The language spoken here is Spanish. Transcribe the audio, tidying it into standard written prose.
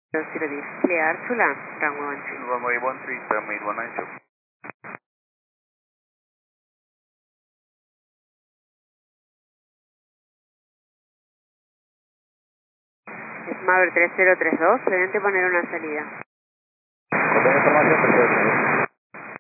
010. Clear to land, runway 13. Runway 13, permit 190. Smother 3032, previamente poner una salida. Con información, perfecto.